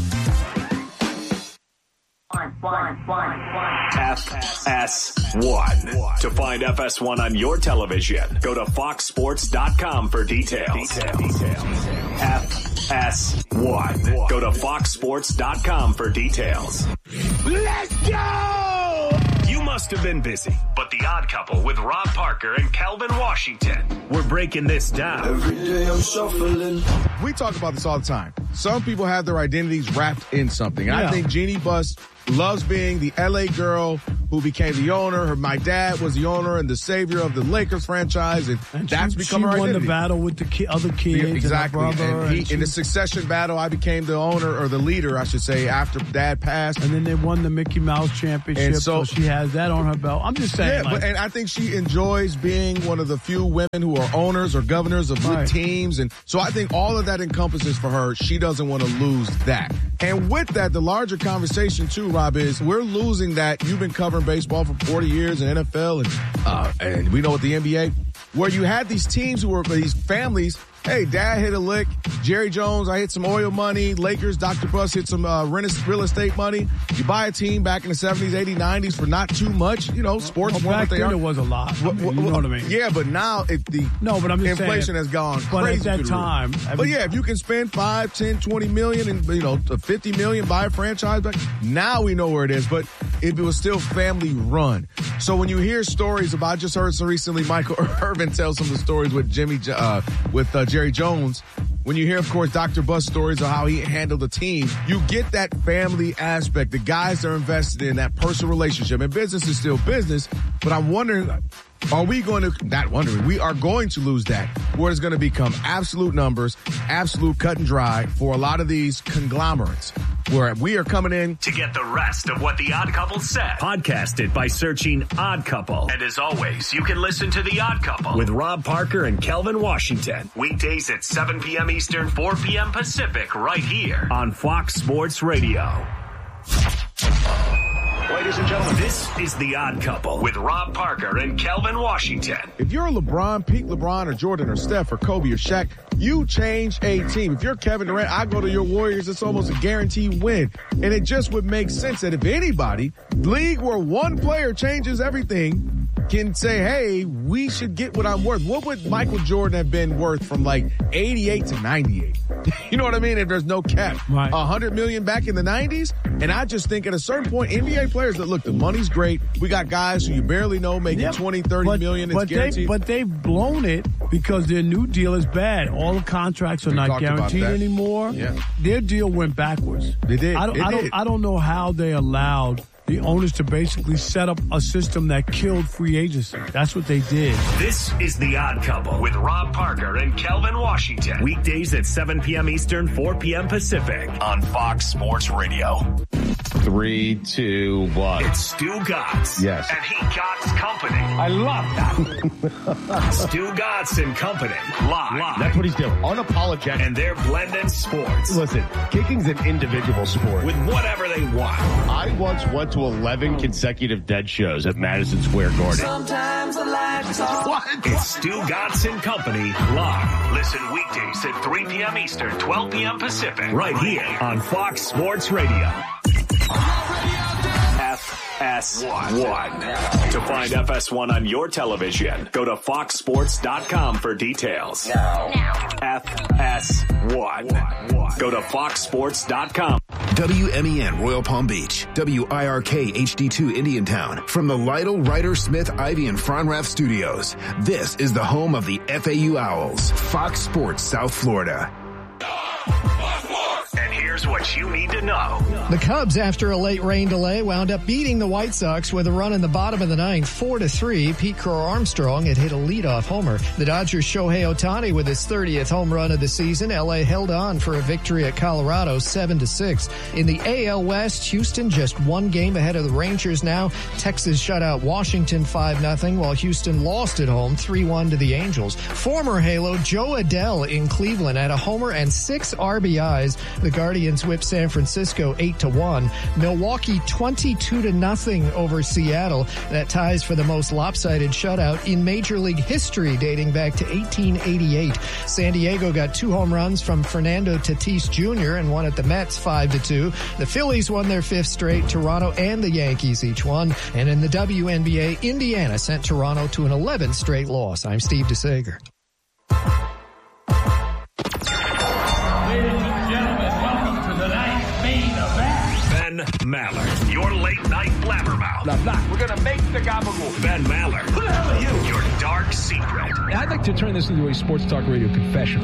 One, one, one, one. F S one. To find F S one on your television, go to fox sports dot com for details. details. F S one. Go to fox sports dot com for details. Let's go! You must have been busy, but The Odd Couple with Rob Parker and Kelvin Washington. We're breaking this down. Every day I'm shuffling. We talk about this all the time. Some people have their identities wrapped in something. And Yeah. I think Jeannie Buss loves being the L A girl who became the owner. Her, my dad was the owner and the savior of the Lakers franchise, and, And that's she, become she her won identity. the battle with the ki- other kids. Yeah, exactly. And her brother, And he, and she- in the succession battle, I became the owner or the leader, I should say, after Dad passed. And then they won the Mickey Mouse Championship, And so, so- she has that on her belt. I'm just saying. Yeah, like, but, and I think she enjoys being one of the few women who are owners or governors of good Right. teams. And so I think all of that encompasses for her. She doesn't want to lose that. And with that, the larger conversation too, Rob, is we're losing that. You've been covering baseball for forty years in N F L and, uh, and we know what the N B A, where you had these teams who were, these families. Hey, Dad hit a lick. Jerry Jones, I hit some oil money. Lakers, Doctor Buss hit some uh, real estate money. You buy a team back in the seventies, eighties, nineties for not too much. You know, sports well, weren't back what they then are. it was a lot. I What- mean, what- you know what I mean? Yeah, but now it, the No, but I'm just inflation saying, has gone but crazy. at that through the roof. time, I but mean- yeah, if you can spend five, ten, twenty million and, you know, fifty million, buy a franchise back, now we know where it is. But it was still family run. So when you hear stories about, I just heard so recently Michael Irvin tell some of the stories with Jimmy, uh, with uh, Jerry Jones. When you hear, of course, Doctor Buss stories of how he handled the team, you get that family aspect. The guys are invested in that personal relationship. And business is still business, but I'm wondering, are we going to, not wondering, we are going to lose that, where it's going to become absolute numbers, absolute cut and dry for a lot of these conglomerates, where we are coming in. To get the rest of what The Odd Couple said, podcast it by searching Odd Couple. And as always, you can listen to The Odd Couple with Rob Parker and Kelvin Washington. Weekdays at seven p.m. Eastern, four p.m. Pacific, right here on Fox Sports Radio. Ladies and gentlemen, this is The Odd Couple with Rob Parker and Kelvin Washington. If you're LeBron, peak LeBron or Jordan or Steph or Kobe or Shaq, you change a team. If you're Kevin Durant, I go to your Warriors. It's almost a guaranteed win. And it just would make sense that if anybody, league where one player changes everything, can say, hey, we should get what I'm worth. What would Michael Jordan have been worth from like eighty-eight to ninety-eight? You know what I mean? If there's no cap. Right. one hundred million back in the nineties. And I just think at a certain point, N B A players that look, the money's great. We got guys who you barely know making Yep. twenty, thirty but, million. It's but they, guaranteed. but they've blown it because their new deal is bad. All the contracts are We not talked about guaranteed that. anymore. Yeah. Their deal went backwards. They did. I don't, It I don't, did. I don't know how they allowed the owners to basically set up a system that killed free agency. That's what they did. This is The Odd Couple with Rob Parker and Kelvin Washington. Weekdays at seven p.m. Eastern, four p.m. Pacific on Fox Sports Radio. Three, two, one. It's Stu Gotts. Yes. And he Gotts Company. I love that. Stu Gotts and Company. Live. Live. That's what he's doing. Unapologetic. And they're blending sports. Listen, kicking's an individual sport. With whatever they want. I once went to eleven consecutive dead shows at Madison Square Garden. Sometimes I like to talk. What? It's Stu Gotts and Company live. Listen weekdays at three p.m. Eastern, twelve p.m. Pacific. Right here on Fox Sports Radio. F S one. To find F S one on your television, go to fox sports dot com for details. Now. F S one. Go to fox sports dot com. W M E N Royal Palm Beach, W I R K H D two Indiantown. From the Lytle, Ryder, Smith, Ivy, and Fronrath studios, this is the home of the F A U Owls, Fox Sports South Florida. And here's what you need to know. The Cubs, after a late rain delay, wound up beating the White Sox with a run in the bottom of the ninth, four to three. Pete Crow-Armstrong had hit a leadoff homer. The Dodgers' Shohei Ohtani with his thirtieth home run of the season. L A held on for a victory at Colorado, seven to six. In the A L West, Houston just one game ahead of the Rangers now. Texas shut out Washington five nothing, while Houston lost at home three one to the Angels. Former Halo Joe Adell in Cleveland had a homer and six R B Is. The Guardians Indians whipped San Francisco eight to one. Milwaukee twenty-two to nothing over Seattle. That ties for the most lopsided shutout in Major League history, dating back to eighteen eighty-eight. San Diego got two home runs from Fernando Tatis Junior and won at the Mets five to two. The Phillies won their fifth straight. Toronto and the Yankees each won. And in the W N B A, Indiana sent Toronto to an eleventh straight loss. I'm Steve DeSager. Ladies and gentlemen, welcome to tonight's main event. Ben Maller, your late night blabbermouth. Blah, blah. We're going to make the gabagool. Ben Maller, who the hell are you? Your dark secret. I'd like to turn this into a sports talk radio confession.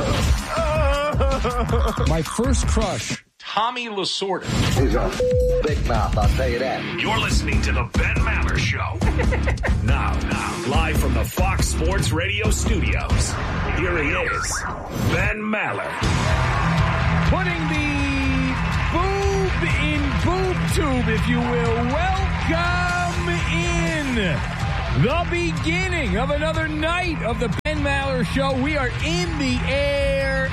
My first crush, Tommy Lasorda. He's a big mouth, I'll tell you that. You're listening to the Ben Maller Show. now, now, live from the Fox Sports Radio studios, here he is, Ben Maller. Putting the boob in boob tube, if you will. Welcome in. The beginning of another night of the Ben Maller Show. We are in the air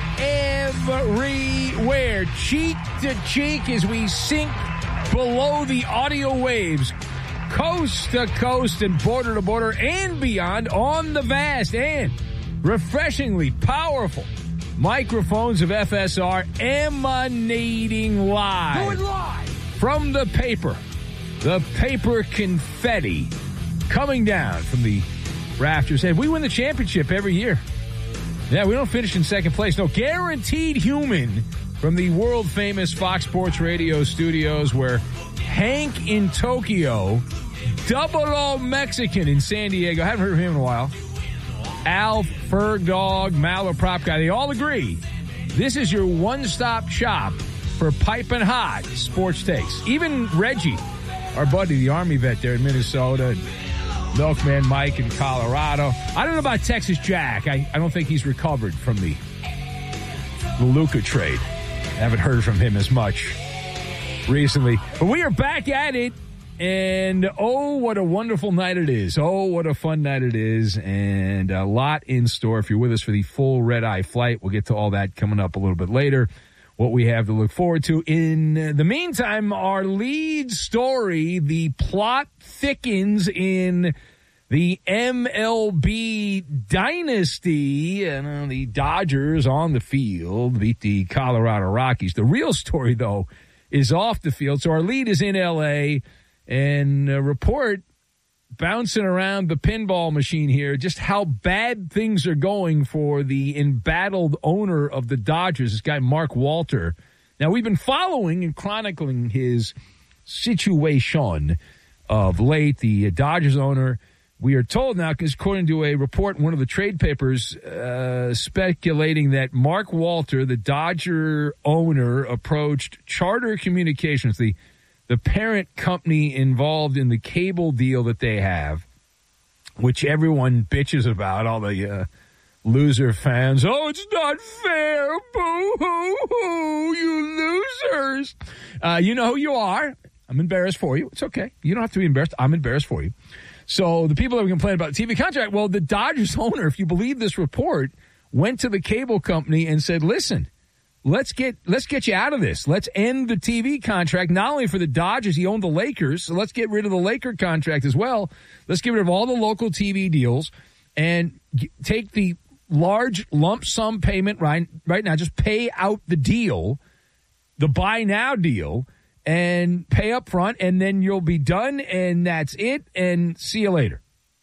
everywhere, cheek to cheek as we sink below the audio waves, coast to coast and border to border and beyond on the vast and refreshingly powerful microphones of F S R emanating live. Do it live. From the paper, the paper confetti coming down from the rafters. And we win the championship every year. Yeah, we don't finish in second place. No, guaranteed human from the world-famous Fox Sports Radio studios, where Hank in Tokyo, Double O Mexican in San Diego, I haven't heard of him in a while, Alf, Ferg Dog, Maller Prop Guy, they all agree this is your one-stop shop for piping hot sports takes. Even Reggie, our buddy, the Army vet there in Minnesota, Milkman Mike in Colorado. I don't know about Texas Jack. I, I don't think he's recovered from the, the Luka trade. I haven't heard from him as much recently. But we are back at it, and oh, what a wonderful night it is. Oh, what a fun night it is, and a lot in store. If you're with us for the full red-eye flight, we'll get to all that coming up a little bit later, what we have to look forward to. In the meantime, our lead story, the plot thickens in the M L B dynasty. And the Dodgers on the field beat the Colorado Rockies. The real story, though, is off the field. So our lead is in L A, and a report bouncing around the pinball machine here, just how bad things are going for the embattled owner of the Dodgers, this guy Mark Walter. Now, we've been following and chronicling his situation of late. The Dodgers owner, we are told now, because according to a report in one of the trade papers, uh, speculating that Mark Walter, the Dodger owner, approached Charter Communications, the the parent company involved in the cable deal that they have, which everyone bitches about, all the uh, loser fans. Oh, it's not fair. Boo-hoo-hoo, you losers. Uh, you know who you are. I'm embarrassed for you. It's okay. You don't have to be embarrassed. I'm embarrassed for you. So the people that were complaining about the T V contract, well, the Dodgers owner, if you believe this report, went to the cable company and said, listen, Let's get let's get you out of this. Let's end the T V contract, not only for the Dodgers. He owned the Lakers, so let's get rid of the Laker contract as well. Let's get rid of all the local T V deals and g- take the large lump sum payment right, right now. Just pay out the deal, the buy now deal, and pay up front, and then you'll be done, and that's it, and see you later.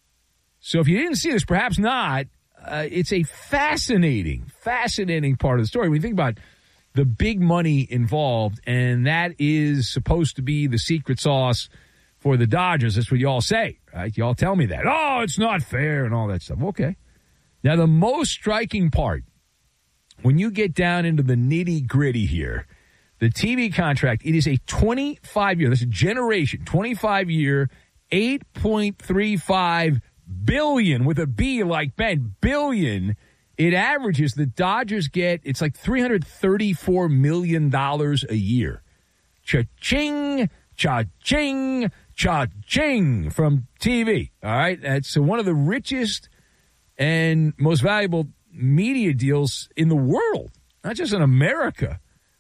So if you didn't see this, perhaps not. Uh, it's a fascinating, fascinating part of the story. When you think about the big money involved, and that is supposed to be the secret sauce for the Dodgers. That's what you all say, right? You all tell me that. Oh, it's not fair and all that stuff. Okay. Now, the most striking part, when you get down into the nitty-gritty here, the T V contract, it is a twenty-five year, this is a generation, twenty-five year, eight point three five billion with a B like Ben, billion. It averages, the Dodgers get, it's like three hundred thirty-four million dollars a year. Cha-ching, cha-ching, cha-ching from T V. All right. That's one of the richest and most valuable media deals in the world, not just in America.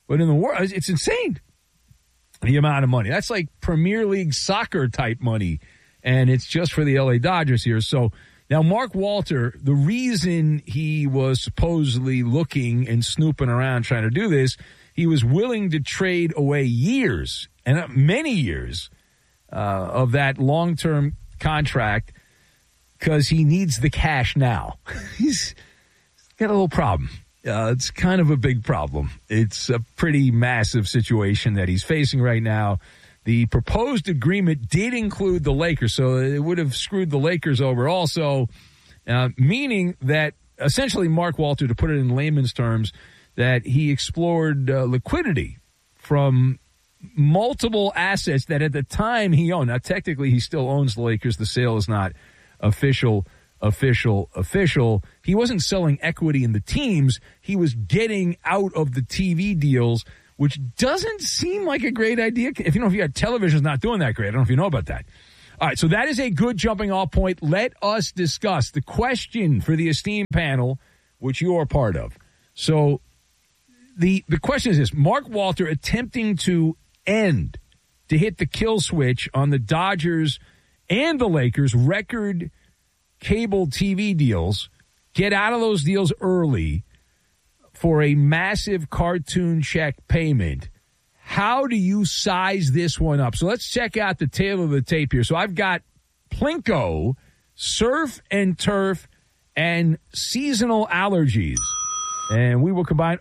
But in the world, it's insane, the amount of money. That's like Premier League soccer type money, and it's just for the L A Dodgers here. So now Mark Walter, the reason he was supposedly looking and snooping around trying to do this, he was willing to trade away years, and many years, uh, of that long-term contract because he needs the cash now. He's got a little problem. Uh, it's kind of a big problem. It's a pretty massive situation that he's facing right now. The proposed agreement did include the Lakers, so it would have screwed the Lakers over also, uh, meaning that essentially Mark Walter, to put it in layman's terms, that he explored uh, liquidity from multiple assets that at the time he owned. Now, technically, he still owns the Lakers. The sale is not official. Official, official. He wasn't selling equity in the teams. He was getting out of the T V deals, which doesn't seem like a great idea. If you know, if you got television's not doing that great. I don't know if you know about that. All right, so that is a good jumping off point. Let us discuss the question for the esteemed panel, which you are part of. So the the question is this: Mark Walter attempting to end, to hit the kill switch on the Dodgers and the Lakers record cable T V deals, get out of those deals early for a massive cartoon check payment. How do you size this one up? So let's check out the tail of the tape here. So I've got Plinko, surf and turf, and seasonal allergies. And we will combine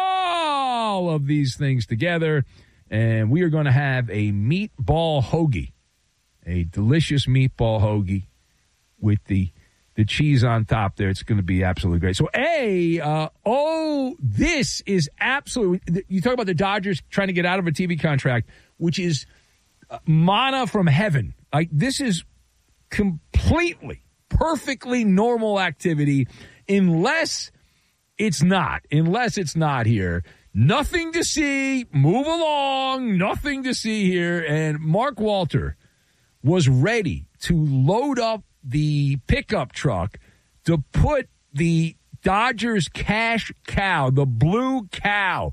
all of these things together, and we are going to have a meatball hoagie, a delicious meatball hoagie with the the cheese on top there. It's going to be absolutely great. So, A, uh, oh, this is absolutely, you talk about the Dodgers trying to get out of a T V contract, which is uh, manna from heaven. Like, this is completely, perfectly normal activity unless it's not, unless it's not here. Nothing to see, move along, nothing to see here. And Mark Walter was ready to load up the pickup truck to put the Dodgers cash cow, the blue cow,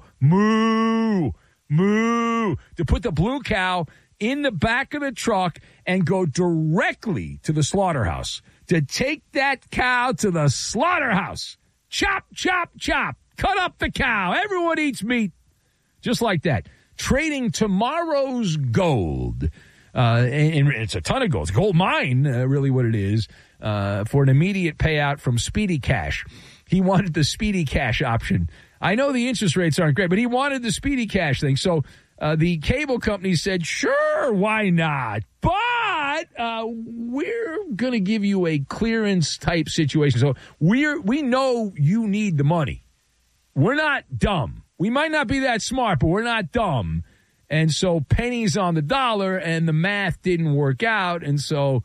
moo, moo, to put the blue cow in the back of the truck and go directly to the slaughterhouse, to take that cow to the slaughterhouse. Chop, chop, chop. Cut up the cow. Everyone eats meat. Just like that. Trading tomorrow's gold. Uh, and, and it's a ton of gold. It's a gold mine, uh, really what it is, uh, for an immediate payout from Speedy Cash. He wanted the Speedy Cash option. I know the interest rates aren't great, but he wanted the Speedy Cash thing. So uh, the cable company said, sure, why not? But uh, we're going to give you a clearance type situation. So we're we know you need the money. We're not dumb. We might not be that smart, but we're not dumb. And so pennies on the dollar, and the math didn't work out. And so,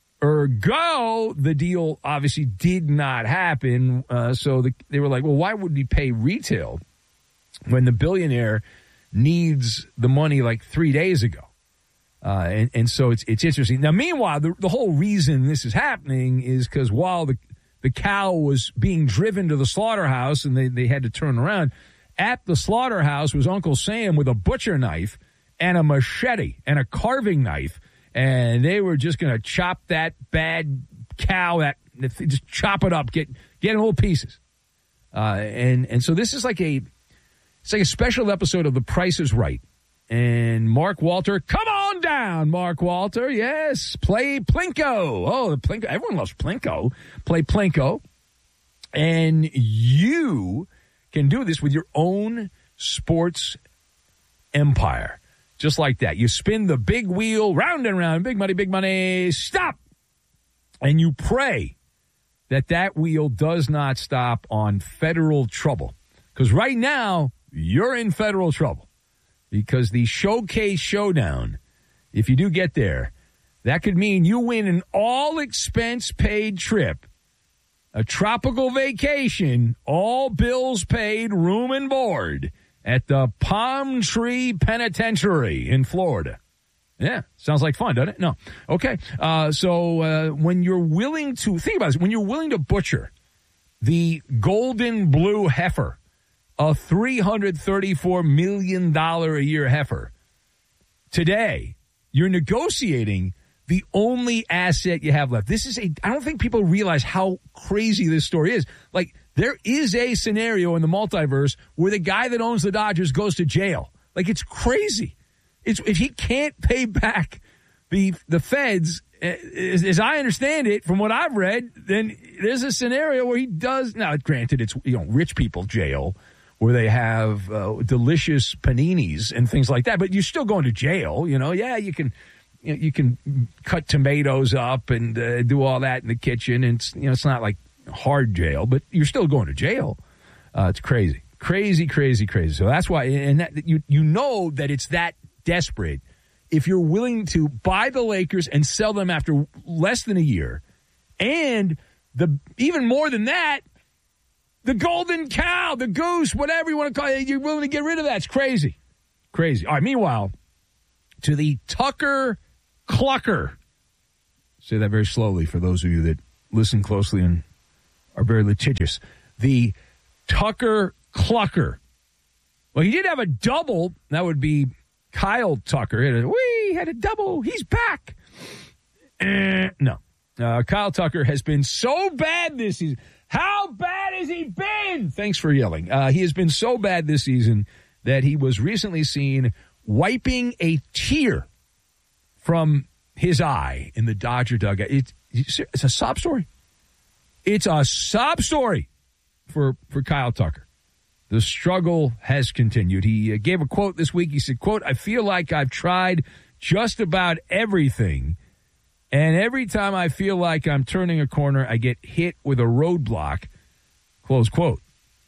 ergo, the deal obviously did not happen. Uh, so the, they were like, well, why would we pay retail when the billionaire needs the money like three days ago? Uh, and, and so it's it's interesting. Now, meanwhile, the, the whole reason this is happening is because while the, the cow was being driven to the slaughterhouse and they, they had to turn around, at the slaughterhouse was Uncle Sam with a butcher knife and a machete and a carving knife, and they were just going to chop that bad cow, that just chop it up, get get in little pieces. Uh, and and so this is like a it's like a special episode of The Price is Right. And Mark Walter, come on down, Mark Walter. Yes, play Plinko. Oh, the Plinko. Everyone loves Plinko. Play Plinko, and you can do this with your own sports empire. Just like that. You spin the big wheel round and round. Big money, big money. Stop. And you pray that that wheel does not stop on federal trouble. Because right now, you're in federal trouble. Because the Showcase Showdown, if you do get there, that could mean you win an all-expense-paid trip, a tropical vacation, all bills paid, room and board at the Palm Tree Penitentiary in Florida. Yeah, sounds like fun, doesn't it? No. Okay. Uh, so uh, when you're willing to, think about this, when you're willing to butcher the golden blue heifer a three hundred thirty-four million dollars a year heifer. Today, you're negotiating the only asset you have left. This is a, I don't think people realize how crazy this story is. Like, there is a scenario in the multiverse where the guy that owns the Dodgers goes to jail. Like, it's crazy. It's, if he can't pay back the the feds, as, as I understand it, from what I've read, then there's a scenario where he does. Now, granted, it's, you know, rich people jail where they have uh, delicious paninis and things like that, but you're still going to jail. You know, yeah, you can you, know, you can cut tomatoes up and uh, do all that in the kitchen, and it's, you know, it's not like hard jail, but you're still going to jail. Uh, it's crazy, crazy, crazy, crazy. So that's why, and that, you you know that it's that desperate if you're willing to buy the Lakers and sell them after less than a year, and the even more than that, the golden cow, the goose, whatever you want to call it, you're willing to get rid of that. It's crazy, crazy. All right. Meanwhile, to the Tucker Clucker. Say that very slowly for those of you that listen closely and are very litigious. The Tucker Clucker. Well, he did have a double. That would be Kyle Tucker. Had a, we had a double. He's back. Eh, no. Uh, Kyle Tucker has been so bad this season. How bad has he been? Thanks for yelling. Uh, he has been so bad this season that he was recently seen wiping a tear from his eye in the Dodger dugout. It, it's a sob story. It's a sob story for, for Kyle Tucker. The struggle has continued. He uh, gave a quote this week. He said, quote, "I feel like I've tried just about everything, and every time I feel like I'm turning a corner, I get hit with a roadblock," close quote.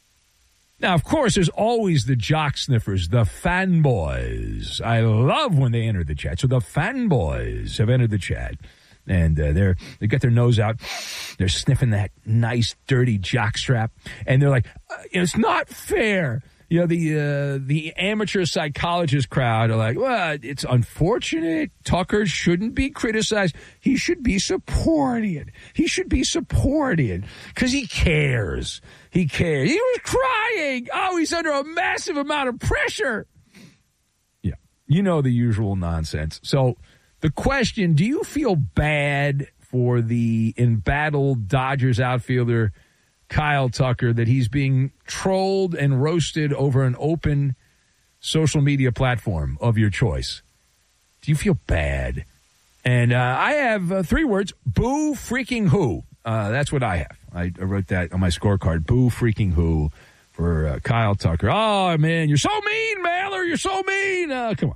Now, of course, there's always the jock sniffers, the fanboys. I love when they enter the chat. So the fanboys have entered the chat, and uh, they're they got their nose out. They're sniffing that nice, dirty jock strap, and they're like, uh, "It's not fair." You know, the uh, the amateur psychologist crowd are like, "Well, it's unfortunate. Tucker shouldn't be criticized. He should be supported. He should be supported because he cares. He cares. He was crying. Oh, he's under a massive amount of pressure." Yeah, you know the usual nonsense. So the question, do you feel bad for the embattled Dodgers outfielder Kyle Tucker that he's being trolled and roasted over an open social media platform of your choice? Do you feel bad? And uh, I have uh, three words: boo freaking who. Uh, that's what I have. I, I wrote that on my scorecard. Boo freaking who for uh, Kyle Tucker. Oh, man, you're so mean, Mailer. You're so mean. Uh, come on.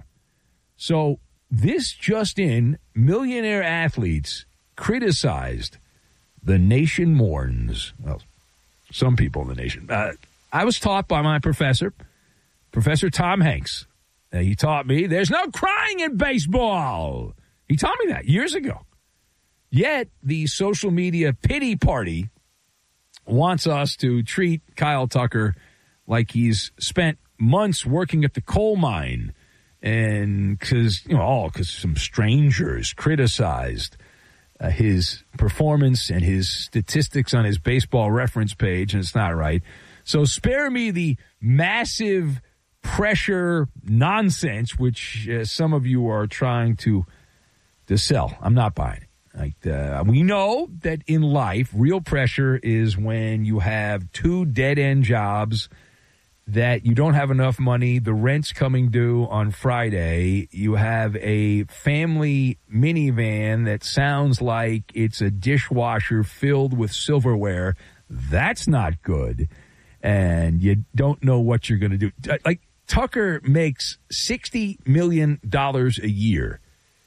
So this just in, millionaire athletes criticized the nation mourns. Well, some people in the nation. Uh, I was taught by my professor, Professor Tom Hanks. Uh, he taught me there's no crying in baseball. He taught me that years ago. Yet the social media pity party wants us to treat Kyle Tucker like he's spent months working at the coal mine, and because, you know, all because some strangers criticized Uh, his performance and his statistics on his baseball reference page, and it's not right. So spare me the massive pressure nonsense, which uh, some of you are trying to to sell. I'm not buying it. Like, uh, we know that in life, real pressure is when you have two dead-end jobs, that you don't have enough money, the rent's coming due on Friday, you have a family minivan that sounds like it's a dishwasher filled with silverware. That's not good. And you don't know what you're going to do. Like, Tucker makes sixty million dollars a year.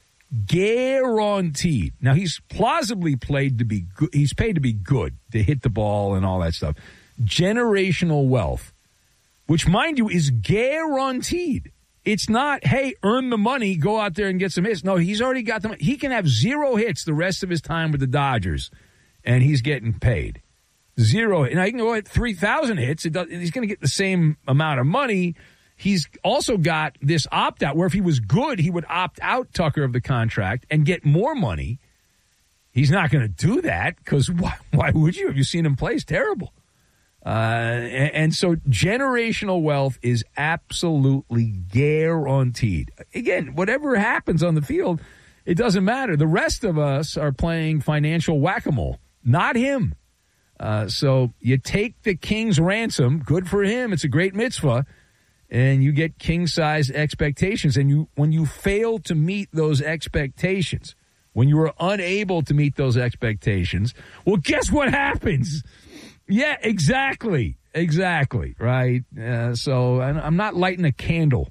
Guaranteed. Now, he's plausibly played to be good. He's paid to be good, to hit the ball and all that stuff. Generational wealth, which, mind you, is guaranteed. It's not, hey, earn the money, go out there and get some hits. No, he's already got them. He can have zero hits the rest of his time with the Dodgers, and he's getting paid. Zero. And I can go at three thousand hits. It does, he's going to get the same amount of money. He's also got this opt-out where if he was good, he would opt out Tucker of the contract and get more money. He's not going to do that because why, why would you? Have you seen him play? He's terrible. Uh, and, and so generational wealth is absolutely guaranteed. Again, whatever happens on the field, it doesn't matter. The rest of us are playing financial whack-a-mole, not him. Uh, so you take the king's ransom. Good for him. It's a great mitzvah. And you get king-size expectations. And you, when you fail to meet those expectations, when you are unable to meet those expectations, well, guess what happens? Yeah, exactly. Exactly, right? Uh, so I'm not lighting a candle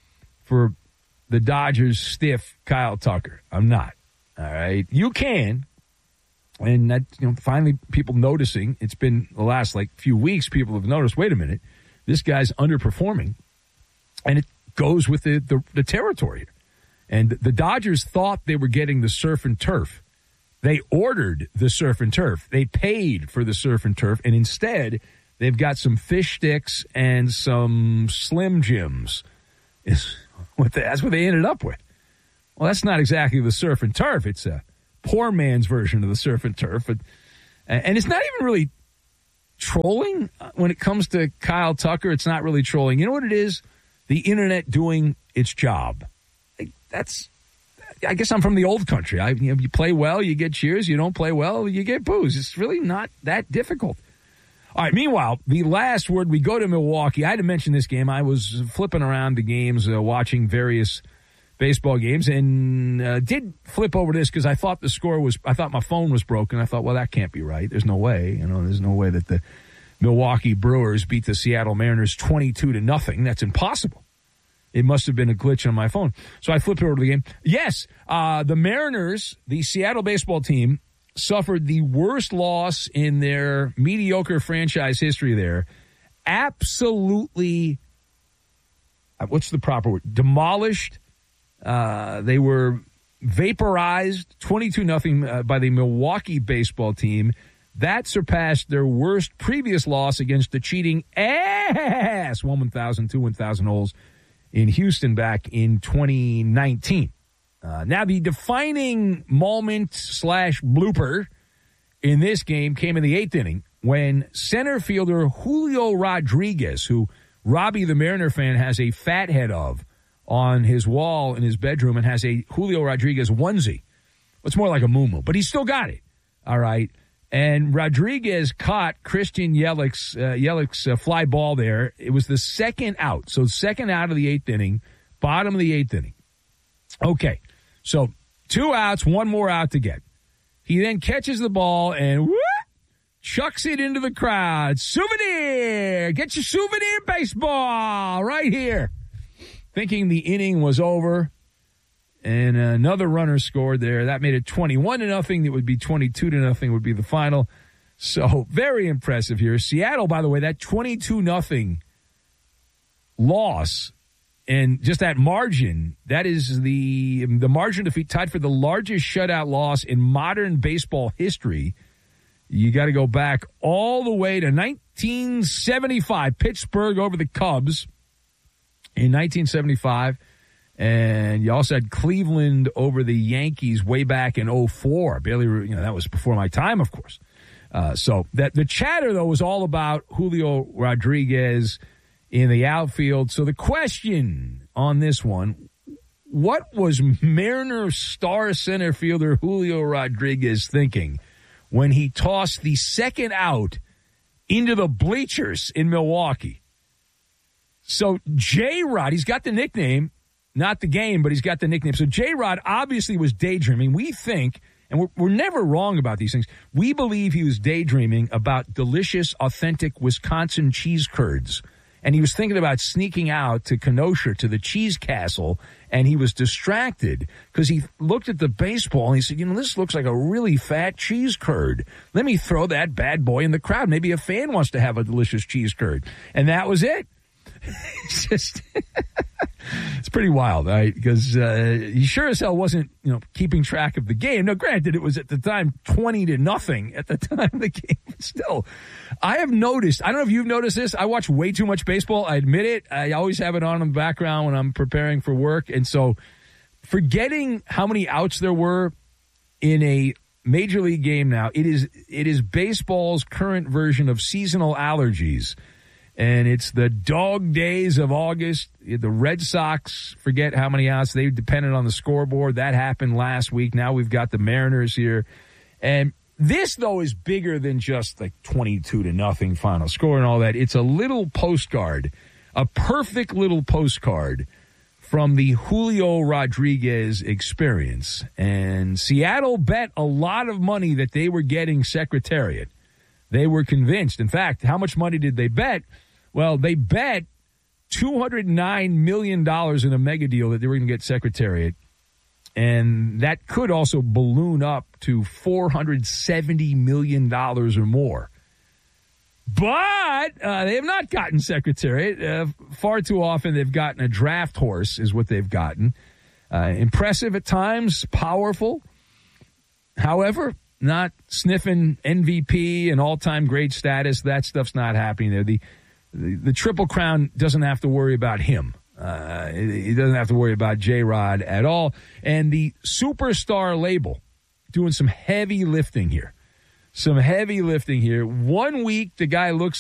for the Dodgers stiff Kyle Tucker. I'm not. All right? You can. And that, you know, finally people noticing, it's been the last, like, few weeks, people have noticed, wait a minute, this guy's underperforming. And it goes with the, the, the territory. And the Dodgers thought they were getting the surf and turf. They ordered the surf and turf. They paid for the surf and turf, and instead, they've got some fish sticks and some Slim Jims. Is what they, that's what they ended up with. Well, that's not exactly the surf and turf. It's a poor man's version of the surf and turf. And, and it's not even really trolling when it comes to Kyle Tucker. It's not really trolling. You know what it is? The internet doing its job. That's... I guess I'm from the old country. I, you know, you play well, you get cheers. You don't play well, you get boos. It's really not that difficult. All right, meanwhile, the last word, we go to Milwaukee. I had to mention this game. I was flipping around the games, uh, watching various baseball games, and uh, did flip over this because I thought the score was, I thought my phone was broken. I thought, well, that can't be right. There's no way. You know, there's no way that the Milwaukee Brewers beat the Seattle Mariners twenty-two to nothing. That's impossible. It must have been a glitch on my phone. So I flipped over to the game. Yes, uh, the Mariners, the Seattle baseball team, suffered the worst loss in their mediocre franchise history there. Absolutely, what's the proper word? Demolished. Uh, they were vaporized twenty-two nothing uh, by the Milwaukee baseball team. That surpassed their worst previous loss against the cheating ass, one one thousand, two one thousand holes, in Houston back in twenty nineteen. Uh, now, the defining moment slash blooper in this game came in the eighth inning when center fielder Julio Rodriguez, who Robbie the Mariner fan has a fat head of on his wall in his bedroom and has a Julio Rodriguez onesie. It's more like a muumuu, but he's still got it. All right. And Rodriguez caught Christian Yelich's, uh, Yelich's uh, fly ball there. It was the second out. So second out of the eighth inning, bottom of the eighth inning. Okay, so two outs, one more out to get. He then catches the ball and whoop, chucks it into the crowd. Souvenir! Get your souvenir baseball right here. Thinking the inning was over. And another runner scored there. That made it twenty-one to nothing. It would be twenty-two to nothing would be the final. So very impressive here. Seattle, by the way, that twenty-two nothing loss and just that margin, that is the the margin defeat tied for the largest shutout loss in modern baseball history. You got to go back all the way to nineteen seventy-five. Pittsburgh over the Cubs in nineteen seventy-five. And you also had Cleveland over the Yankees way back in oh four. Barely, you know, that was before my time, of course. Uh, so that the chatter, though, was all about Julio Rodriguez in the outfield. So the question on this one, what was Mariner star center fielder Julio Rodriguez thinking when he tossed the second out into the bleachers in Milwaukee? So J-Rod, he's got the nickname. Not the game, but he's got the nickname. So J-Rod obviously was daydreaming. We think, and we're, we're never wrong about these things, we believe he was daydreaming about delicious, authentic Wisconsin cheese curds. And he was thinking about sneaking out to Kenosha, to the Cheese Castle, and he was distracted because he looked at the baseball and he said, you know, this looks like a really fat cheese curd. Let me throw that bad boy in the crowd. Maybe a fan wants to have a delicious cheese curd. And that was it. It's just, it's pretty wild, right? Because uh, he sure as hell wasn't, you know, keeping track of the game. Now, granted, it was at the time twenty to nothing at the time of the game. Still, I have noticed, I don't know if you've noticed this, I watch way too much baseball. I admit it. I always have it on in the background when I'm preparing for work. And so forgetting how many outs there were in a major league game now. It is it is baseball's current version of seasonal allergies. And it's the dog days of August. The Red Sox, forget how many outs they depended on the scoreboard. That happened last week. Now we've got the Mariners here. And this, though, is bigger than just like twenty-two to nothing final score and all that. It's a little postcard, a perfect little postcard from the Julio Rodriguez experience. And Seattle bet a lot of money that they were getting Secretariat. They were convinced. In fact, how much money did they bet? Well, they bet two hundred nine million dollars in a mega deal that they were going to get Secretariat. And that could also balloon up to four hundred seventy million dollars or more. But uh, they have not gotten Secretariat. Uh, far too often they've gotten a draft horse is what they've gotten. Uh, impressive at times, powerful. However, not sniffing M V P and all-time great status. That stuff's not happening there. The, the, the Triple Crown doesn't have to worry about him. Uh, he doesn't have to worry about J-Rod at all. And the superstar label doing some heavy lifting here. Some heavy lifting here. One week, the guy looks